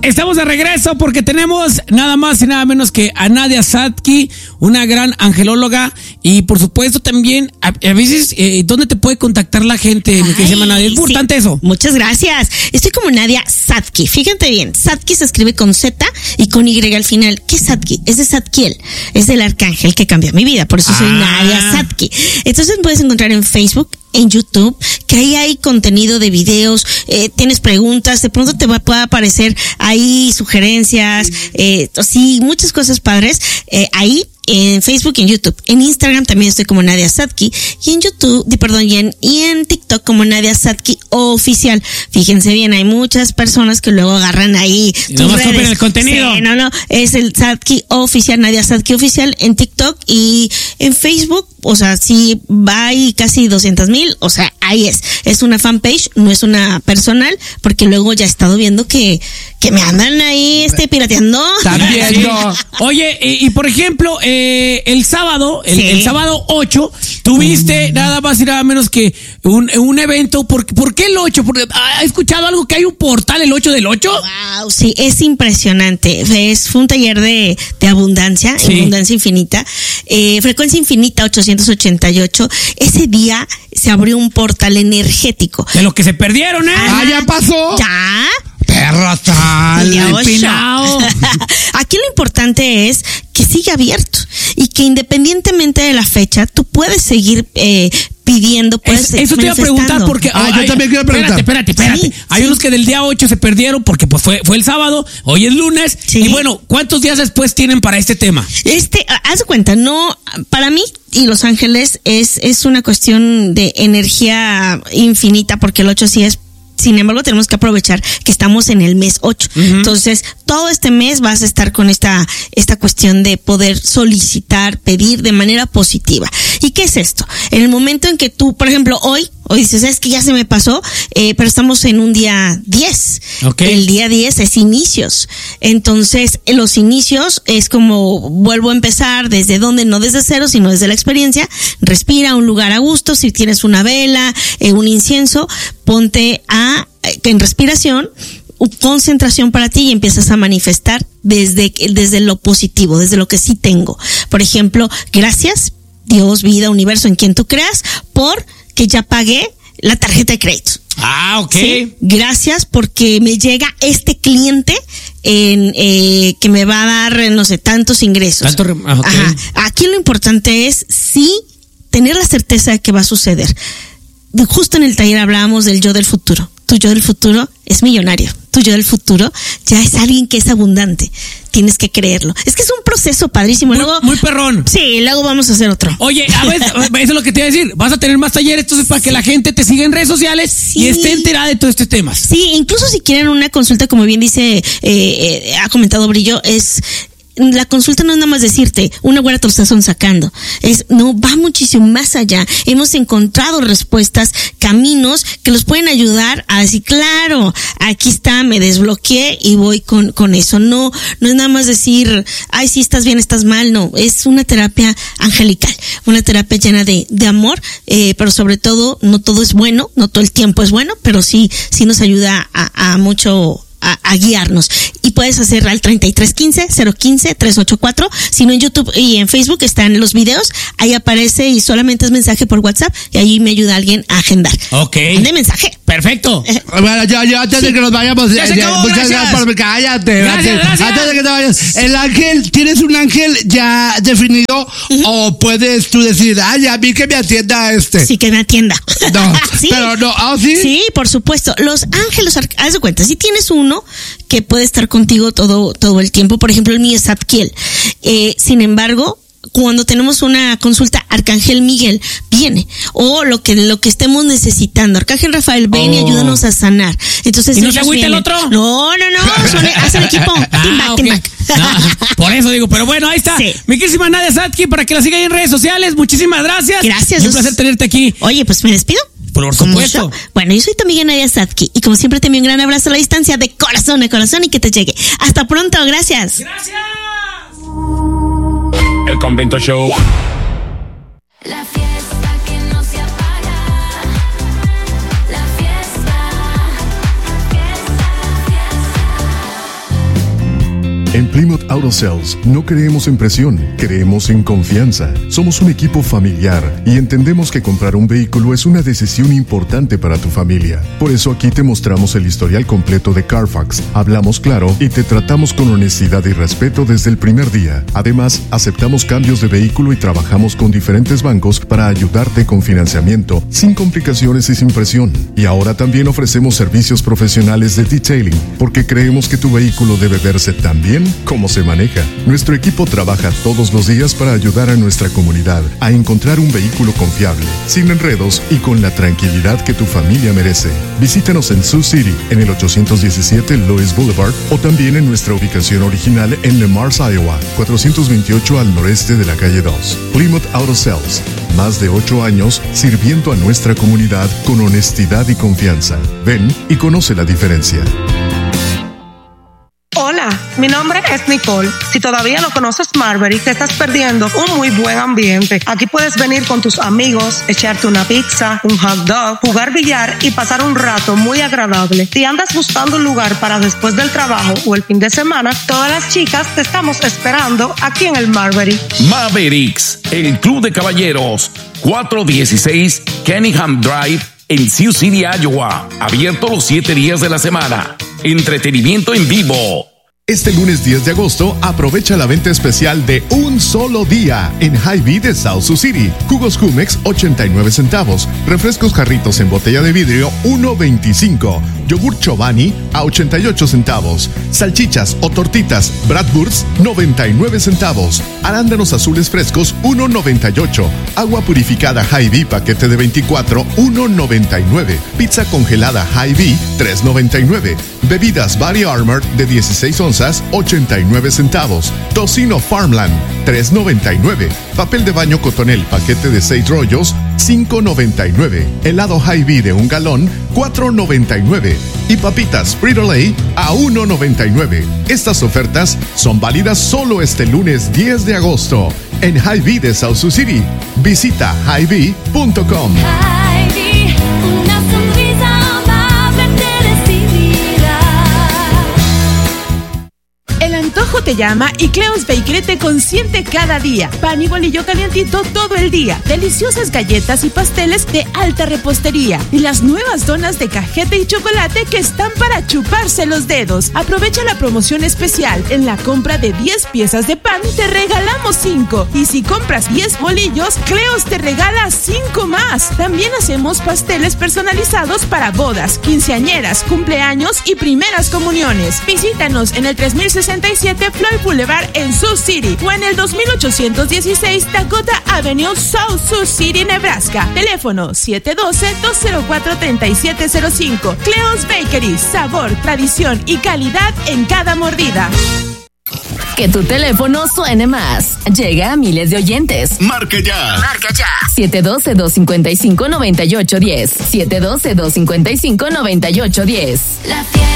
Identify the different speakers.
Speaker 1: estamos de regreso porque tenemos nada más y nada menos que a Nadia Sadki, una gran angelóloga, y por supuesto también a veces ¿dónde te puede contactar la gente? Mi querida Nadia, es importante eso.
Speaker 2: Muchas gracias. Estoy como Nadia Sadki. Fíjate bien, Sadki se escribe con Z y con Y al final. ¿Qué es Sadki? Es de Zadkiel, es del arcángel que cambió mi vida, por eso soy Nadia Sadki. Entonces me puedes encontrar en Facebook, en YouTube, que ahí hay contenido de videos, tienes preguntas, de pronto te puede aparecer ahí sugerencias, sí, muchas cosas padres, ahí en Facebook y en YouTube. En Instagram también estoy como Nadia Sadki, y en YouTube, y en TikTok como Nadia Sadki Oficial. Fíjense bien, hay muchas personas que luego agarran ahí
Speaker 1: tus redes. Suben el contenido.
Speaker 2: Sí, no, es el Sadki Oficial, Nadia Sadki Oficial en TikTok y en Facebook. O sea, sí, va ahí casi 200,000, o sea, ahí es una fanpage, no es una personal, porque luego ya he estado viendo que me andan ahí pirateando.
Speaker 1: También no. Oye, y por ejemplo, el sábado, el sábado 8, tuviste nada más y nada menos que un evento. ¿Por qué el 8? Porque ¿has escuchado algo que hay un portal el 8 del 8?
Speaker 2: Wow, sí, es impresionante. Fue un taller de abundancia, abundancia infinita, frecuencia infinita 888. Ese día se abrió un portal energético.
Speaker 1: De lo que se perdieron, ¿eh?
Speaker 3: ¿Ya pasó?
Speaker 2: Ya.
Speaker 3: Perra tal, empinado.
Speaker 2: Aquí lo importante es que siga abierto y que independientemente de la fecha, tú puedes seguir pidiendo,
Speaker 1: eso te iba a preguntar porque
Speaker 3: yo también quiero preguntar.
Speaker 1: Espérate. Sí, hay unos que del día 8 se perdieron porque pues fue el sábado, hoy es lunes, y bueno, ¿cuántos días después tienen para este tema?
Speaker 2: Haz de cuenta, no, para mí y Los Ángeles es una cuestión de energía infinita, porque el 8 sí es. Sin embargo, tenemos que aprovechar que estamos en el mes 8. Uh-huh. Entonces, todo este mes vas a estar con esta cuestión de poder solicitar, pedir de manera positiva. ¿Y qué es esto? En el momento en que tú, por ejemplo, hoy dices, es que ya se me pasó, pero estamos en un día 10. Okay. El día 10 es inicios. Entonces, los inicios es como vuelvo a empezar, ¿desde dónde? No desde cero, sino desde la experiencia. Respira un lugar a gusto. Si tienes una vela, un incienso, ponte en respiración, concentración para ti, y empiezas a manifestar desde lo positivo, desde lo que sí tengo. Por ejemplo, gracias, Dios, vida, universo, en quien tú creas, por que ya pagué la tarjeta de crédito.
Speaker 1: Ok.
Speaker 2: ¿Sí? Gracias porque me llega este cliente que me va a dar, no sé, tantos ingresos. Okay. Ajá. Aquí lo importante es sí tener la certeza de que va a suceder. Justo en el taller hablábamos del yo del futuro. Tu yo del futuro es millonario. Tu yo del futuro ya es alguien que es abundante. Tienes que creerlo. Es que es un proceso padrísimo.
Speaker 1: Muy perrón.
Speaker 2: Sí, luego vamos a hacer otro.
Speaker 1: Oye, a ver, eso es lo que te iba a decir. Vas a tener más talleres, entonces, para que la gente te siga en redes sociales y esté enterada de todo este tema.
Speaker 2: Sí, incluso si quieren una consulta, como bien dice, ha comentado Brillo, la consulta no es nada más decirte una güera te lo estás sacando, va muchísimo más allá. Hemos encontrado respuestas, caminos que los pueden ayudar a decir, claro, aquí está, me desbloqueé y voy con eso. No es nada más decir, ay, sí, estás bien, estás mal. No, es una terapia angelical, una terapia llena de amor, pero sobre todo, no todo es bueno, no todo el tiempo es bueno, pero sí nos ayuda a mucho a guiarnos. Y puedes hacer al 3315-015-384. Si no, en YouTube y en Facebook están los videos. Ahí aparece y solamente es mensaje por WhatsApp y ahí me ayuda alguien a agendar.
Speaker 1: Ok.
Speaker 2: De mensaje.
Speaker 1: Perfecto.
Speaker 3: Bueno, ya antes de que nos vayamos,
Speaker 1: muchas gracias por
Speaker 3: cállate.
Speaker 1: Gracias.
Speaker 3: Antes de que te vayas, el ángel, ¿tienes un ángel ya definido? Uh-huh. O puedes tú decir, a mí que me atienda
Speaker 2: Sí, que me atienda.
Speaker 3: No,
Speaker 2: sí.
Speaker 3: Pero no, ¿sí?
Speaker 2: Sí, por supuesto. Los ángeles, haz de cuenta, si tienes uno que puede estar contigo todo el tiempo, por ejemplo, el mío es Zadkiel. Sin embargo, cuando tenemos una consulta, Arcángel Miguel viene, o lo que estemos necesitando. Arcángel Rafael, ven y ayúdanos a sanar. Entonces,
Speaker 1: ¿y no se agüita el otro?
Speaker 2: No, hacen equipo.
Speaker 1: Okay. No, por eso digo, pero bueno, ahí está. Sí. Mi querísima Nadia Sadki, para que la sigan en redes sociales. Muchísimas gracias.
Speaker 2: Gracias.
Speaker 1: Es un placer tenerte aquí.
Speaker 2: Oye, pues me despido.
Speaker 1: Por supuesto.
Speaker 2: Bueno, yo soy tu amiga Nadia Sadki y como siempre te envío un gran abrazo a la distancia, de corazón a corazón, y que te llegue. Hasta pronto, gracias.
Speaker 1: Gracias.
Speaker 4: El Convento Show.
Speaker 5: La fiesta que no se apaga. La fiesta.
Speaker 4: Plymouth Auto Sales no creemos en presión, creemos en confianza. Somos un equipo familiar y entendemos que comprar un vehículo es una decisión importante para tu familia. Por eso aquí te mostramos el historial completo de Carfax, hablamos claro y te tratamos con honestidad y respeto desde el primer día. Además, aceptamos cambios de vehículo y trabajamos con diferentes bancos para ayudarte con financiamiento, sin complicaciones y sin presión. Y ahora también ofrecemos servicios profesionales de detailing, porque creemos que tu vehículo debe verse tan bien como se maneja. Nuestro equipo trabaja todos los días para ayudar a nuestra comunidad a encontrar un vehículo confiable, sin enredos y con la tranquilidad que tu familia merece. Visítanos en Sioux City, en el 817 Louis Boulevard, o también en nuestra ubicación original en Le Mars, Iowa, 428 al noreste de la calle 2. Plymouth Auto Sales, más de 8 años sirviendo a nuestra comunidad con honestidad y confianza. Ven y conoce la diferencia.
Speaker 6: Hola, mi nombre es Nicole. Si todavía no conoces Marbury, te estás perdiendo un muy buen ambiente. Aquí puedes venir con tus amigos, echarte una pizza, un hot dog, jugar billar y pasar un rato muy agradable. Si andas buscando un lugar para después del trabajo o el fin de semana, todas las chicas te estamos esperando aquí en el Marbury.
Speaker 7: Mavericks, el club de caballeros, 416 Kenningham Drive en Sioux City, Iowa. Abierto los 7 días de la semana. Entretenimiento en vivo.
Speaker 4: Este lunes 10 de agosto, aprovecha la venta especial de un solo día en Hy-Vee de South Sioux City. Jugos Jumex, 89 centavos. Refrescos Jarritos en botella de vidrio, 1.25. Yogur Chobani, a 88 centavos. Salchichas o tortitas Bratwurst, 99 centavos. Arándanos azules frescos, 1.98. Agua purificada Hy-Vee, paquete de 24, 1.99. Pizza congelada Hy-Vee, 3.99. Bebidas Body Armor de 16 onzas, 89 centavos. Tocino Farmland, 3.99. Papel de baño Cotonel, paquete de 6 rollos, 5.99. Helado Hy-Vee de 1 galón, 4.99. Y papitas Frito-Lay a 1.99. Estas ofertas son válidas solo este lunes 10 de agosto en Hy-Vee de South Sioux City. Visita hy-vee.com.
Speaker 5: Hy-Vee, una sonrisa amable te recibirá.
Speaker 8: El antojo te llama y Cleo's Bakery te consiente cada día. Pan y bolillo calientito todo el día. Deliciosas galletas y pasteles de alta repostería. Y las nuevas donas de cajeta y chocolate que están para chuparse los dedos. Aprovecha la promoción especial. En la compra de 10 piezas de pan te regalamos 5. Y si compras 10 bolillos, Cleo's te regala 5 más. También hacemos pasteles personalizados para bodas, quinceañeras, cumpleaños y primeras comuniones. Visítanos en el 3067 Floyd Boulevard en Sioux City o en el 2816 Dakota Avenue, South Sioux City, Nebraska. Teléfono 712-204-3705. Cleo's Bakery, sabor, tradición y calidad en cada mordida.
Speaker 9: Que tu teléfono suene más. Llega a miles de oyentes.
Speaker 7: Marque ya.
Speaker 9: Marca ya. 712-255-9810. 712-255-9810.
Speaker 5: La fiesta.